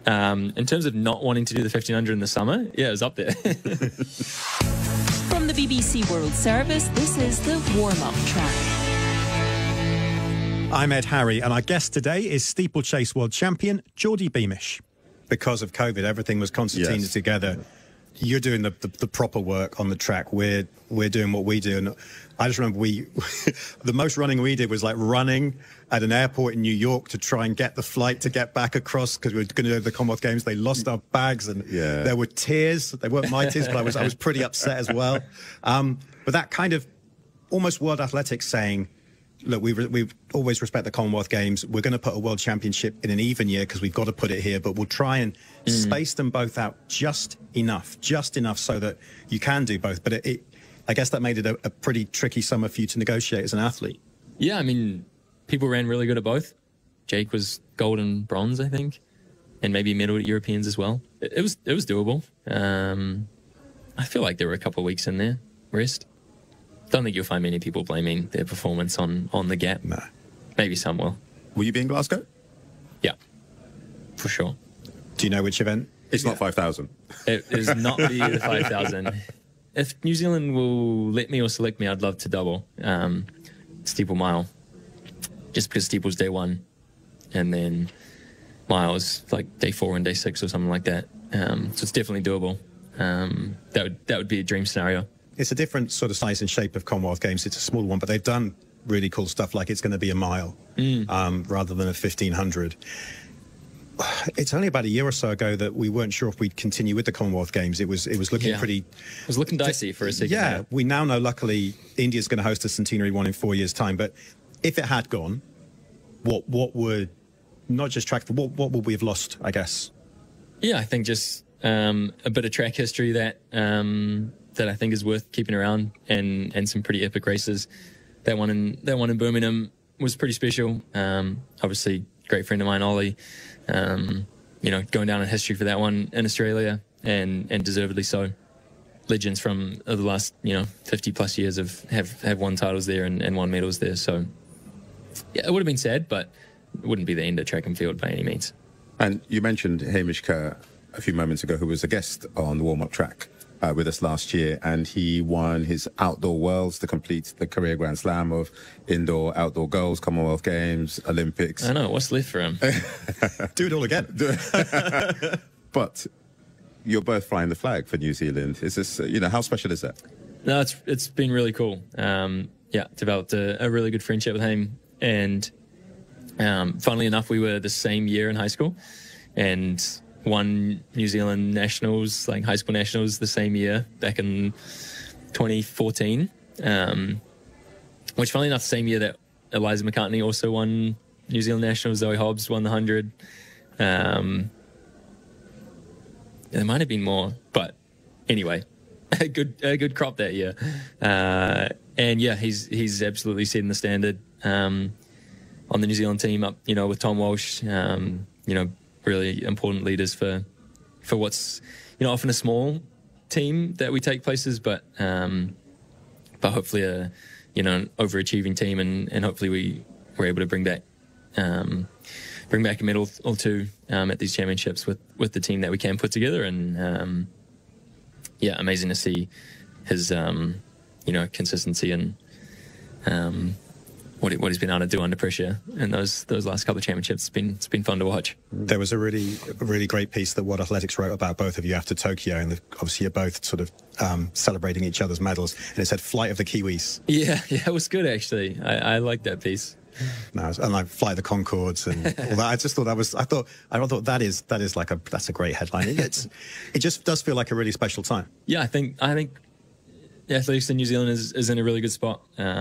In terms of not wanting to do the 1500 in the summer, yeah, it was up there. From the BBC World Service, this is the warm-up track. I'm Ed Harry, and our guest today is steeplechase world champion Geordie Beamish. Because of COVID, everything was concertinaed together. You're doing the proper work on the track. We're doing what we do. And I just remember the most running we did was like running at an airport in New York to try and get the flight to get back across because we were going to go to the Commonwealth Games. They lost our bags and there were tears. They weren't my tears, but I was pretty upset as well. But that kind of almost World Athletics saying, look, we always respect the Commonwealth Games. We're going to put a World Championship in an even year because we've got to put it here, but we'll try and space them both out just enough so that you can do both. But I guess that made it a pretty tricky summer for you to negotiate as an athlete. Yeah, I mean, people ran really good at both. Jake was gold and bronze, I think, and maybe medal at Europeans as well. It was doable. I feel like there were a couple of weeks in there, rest. Don't think you'll find many people blaming their performance on the gap. No. Maybe some will. Will you be in Glasgow? Yeah, for sure. Do you know which event? It's not 5,000. It is not the 5,000. If New Zealand will let me or select me, I'd love to double steeple mile. Just because steeple's day 1 and then miles like day 4 and day 6 or something like that. So it's definitely doable. That would be a dream scenario. It's a different sort of size and shape of Commonwealth Games. It's a small one, but they've done really cool stuff like it's going to be a mile rather than a 1,500. It's only about a year or so ago that we weren't sure if we'd continue with the Commonwealth Games. It was looking pretty... It was looking dicey for a second. Yeah, we now know, luckily, India's going to host a centenary one in 4 years' time. But if it had gone, what would... Not just track, but what would we have lost, I guess? Yeah, I think just a bit of track history that I think is worth keeping around, and some pretty epic races. That one in Birmingham was pretty special. Obviously, great friend of mine, Ollie. Going down in history for that one in Australia, and deservedly so. Legends from the last 50 plus years have won titles there and won medals there. So yeah, it would have been sad, but it wouldn't be the end of track and field by any means. And you mentioned Hamish Kerr a few moments ago, who was a guest on the warm-up track with us last year, and he won his outdoor worlds to complete the career Grand Slam of indoor, outdoor goals, Commonwealth Games, Olympics. I know, what's left for him? Do it all again. But you're both flying the flag for New Zealand. Is this, how special is that? No, it's been really cool. Developed a really good friendship with him, and funnily enough, we were the same year in high school, and won New Zealand nationals, like high school nationals, the same year back in 2014. Which, funnily enough, the same year that Eliza McCartney also won New Zealand nationals. Zoe Hobbs won the 100. There might have been more, but anyway, a good crop that year. And yeah, he's absolutely setting the standard on the New Zealand team up, with Tom Walsh. Really important leaders for what's often a small team that we take places, but hopefully an overachieving team, and hopefully we were able to bring back a medal or two at these championships with the team that we can put together. And amazing to see his consistency and what he's been able to do under pressure in those last couple of championships. It's been fun to watch. There was a really great piece that World Athletics wrote about both of you after Tokyo, and obviously you're both sort of celebrating each other's medals, and it said "Flight of the Kiwis." Yeah, it was good actually. I liked that piece. No, and like Fly the Concords and all that. I just thought that was. I thought that's a great headline. It just does feel like a really special time. Yeah, I think the athletics in New Zealand is in a really good spot.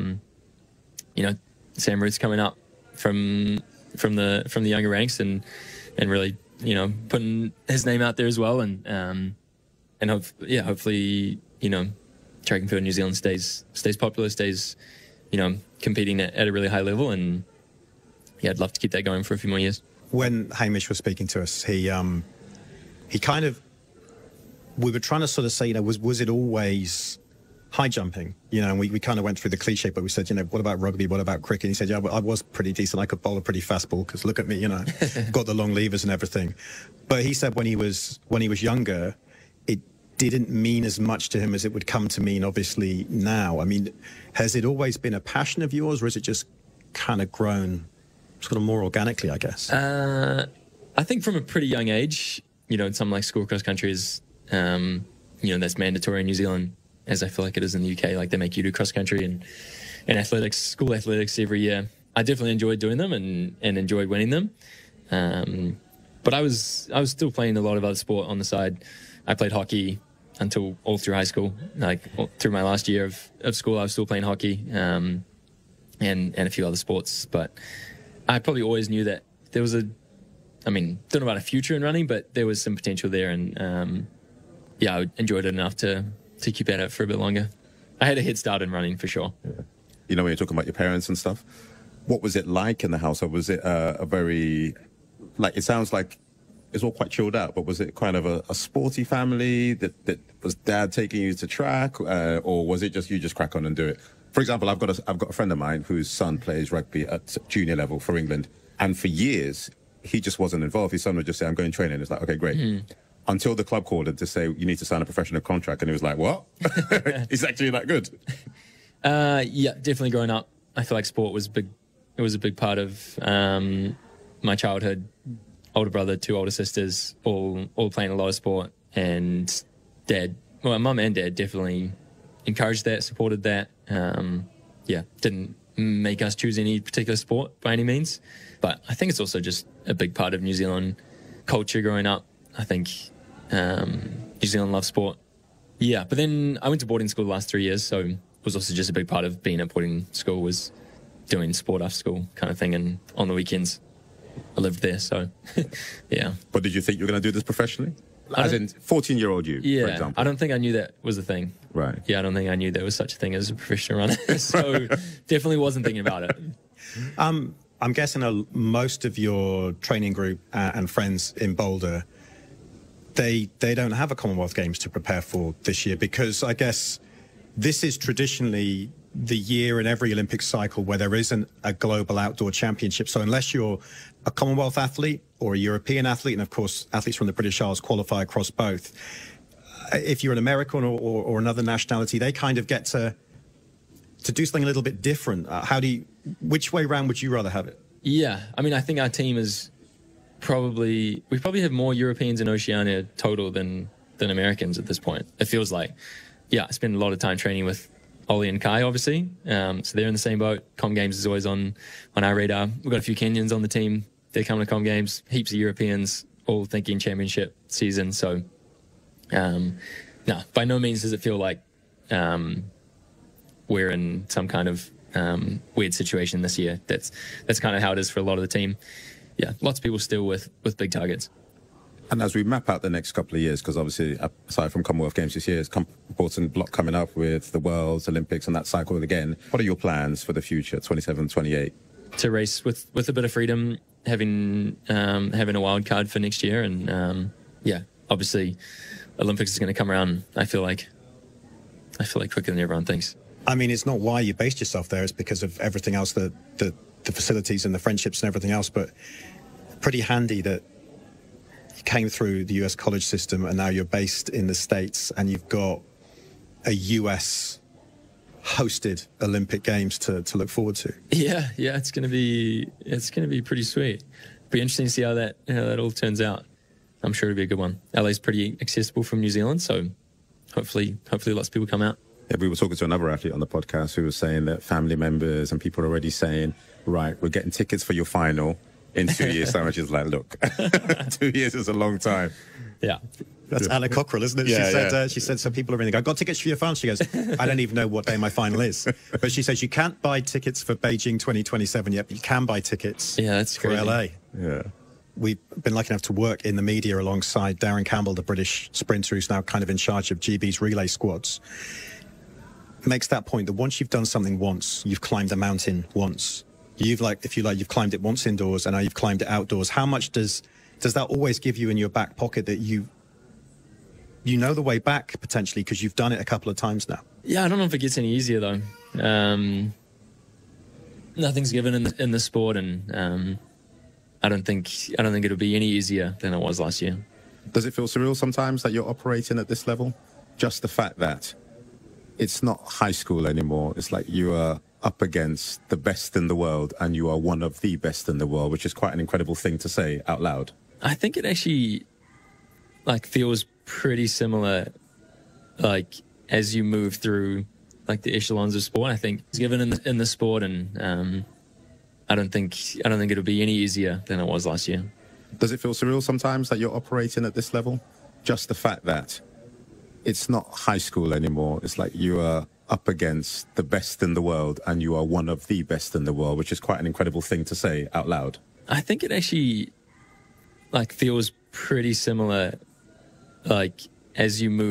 Sam Root's coming up from the younger ranks and really putting his name out there as well, and hopefully track and field in New Zealand stays popular, stays competing at a really high level, and I'd love to keep that going for a few more years. When Hamish was speaking to us, he kind of, we were trying to sort of say, was it always high jumping, and we kind of went through the cliche, but we said, what about rugby? What about cricket? And he said, yeah, I was pretty decent. I could bowl a pretty fast ball because look at me, got the long levers and everything. But he said when he was younger, it didn't mean as much to him as it would come to mean, obviously, now. I mean, has it always been a passion of yours, or has it just kind of grown sort of more organically, I guess? I think from a pretty young age, in some like school cross country is, that's mandatory in New Zealand, as I feel like it is in the UK. Like they make you do cross country and athletics, school athletics every year. I definitely enjoyed doing them and enjoyed winning them. But I was still playing a lot of other sport on the side. I played hockey until all through high school. Like through my last year of school, I was still playing hockey and a few other sports. But I probably always knew that there was don't know about a future in running, but there was some potential there. And I enjoyed it enough to keep at it for a bit longer. I had a head start in running for sure. Yeah. When you're talking about your parents and stuff, what was it like in the household? Was it a very, it sounds like it's all quite chilled out, but was it kind of a sporty family that was dad taking you to track, or was it just you just crack on and do it? For example, I've got a friend of mine whose son plays rugby at junior level for England, and for years he just wasn't involved. His son would just say, "I'm going training." It's like, okay, great. Until the club called him to say, you need to sign a professional contract. And he was like, what? He's actually that good. Yeah, definitely growing up, I feel like sport was big. It was a big part of my childhood. Older brother, 2 older sisters, all playing a lot of sport. And my mum and dad definitely encouraged that, supported that. Didn't make us choose any particular sport by any means. But I think it's also just a big part of New Zealand culture growing up. I think New Zealand loves sport. Yeah, but then I went to boarding school the last 3 years, so it was also just a big part of being at boarding school was doing sport after school kind of thing, and on the weekends I lived there, so yeah. But did you think you were going to do this professionally? As in 14-year-old you, for example? I don't think I knew that was a thing. Right. Yeah, I don't think I knew there was such a thing as a professional runner, so definitely wasn't thinking about it. I'm guessing most of your training group and friends in Boulder, they don't have a Commonwealth Games to prepare for this year, because I guess this is traditionally the year in every Olympic cycle where there isn't a global outdoor championship. So unless you're a Commonwealth athlete or a European athlete, and of course athletes from the British Isles qualify across both, if you're an American or another nationality, they kind of get to do something a little bit different. Which way round would you rather have it? Yeah, I think our team is we probably have more Europeans in Oceania total than Americans at this point. It feels like. Yeah, I spend a lot of time training with Ollie and Kai, obviously. So they're in the same boat. Com Games is always on our radar. We've got a few Kenyans on the team. They're coming to Com Games. Heaps of Europeans, all thinking championship season. So, no, by no means does it feel like we're in some kind of weird situation this year. That's kind of how it is for a lot of the team. Yeah, lots of people still with big targets. And as we map out the next couple of years, because obviously, aside from Commonwealth Games this year, there's an important block coming up with the Worlds, Olympics, and that cycle again. What are your plans for the future, 27, 28? To race with a bit of freedom, having a wild card for next year. And, obviously, Olympics is going to come around, I feel like quicker than everyone thinks. It's not why you based yourself there. It's because of everything else, the facilities and the friendships and everything else. But pretty handy that you came through the US college system and now you're based in the States and you've got a US hosted Olympic Games to look forward to. Yeah, it's going to be pretty sweet. Be interesting to see how that all turns out. I'm sure it'll be a good one. LA's pretty accessible from New Zealand, so hopefully lots of people come out. Yeah, we were talking to another athlete on the podcast who was saying that family members and people are already saying, right, we're getting tickets for your final in 2 years' time. Which is like, look, 2 years is a long time. Yeah. That's Anna Cockrell, isn't it? Yeah, she said some people are in. I got tickets for your final. She goes, I don't even know what day my final is. But she says you can't buy tickets for Beijing 2027 yet, but you can buy tickets for LA. Yeah. We've been lucky enough to work in the media alongside Darren Campbell, the British sprinter who's now kind of in charge of GB's relay squads. Makes that point that once you've done something once, you've climbed a mountain once. You've climbed it once indoors and now you've climbed it outdoors. How much does that always give you in your back pocket that you know the way back potentially because you've done it a couple of times now? Yeah, I don't know if it gets any easier though. Nothing's given in the sport, and I don't think it'll be any easier than it was last year. Does it feel surreal sometimes that you're operating at this level? Just the fact that it's not high school anymore. It's like you are up against the best in the world, and you are one of the best in the world, which is quite an incredible thing to say out loud. I think it actually feels pretty similar, as you move through the echelons of sport. I think it's given in the sport, and I don't think it'll be any easier than it was last year. Does it feel surreal sometimes that you're operating at this level? Just the fact that it's not high school anymore. It's like you are up against the best in the world, and you are one of the best in the world, which is quite an incredible thing to say out loud. I think it actually feels pretty similar, as you move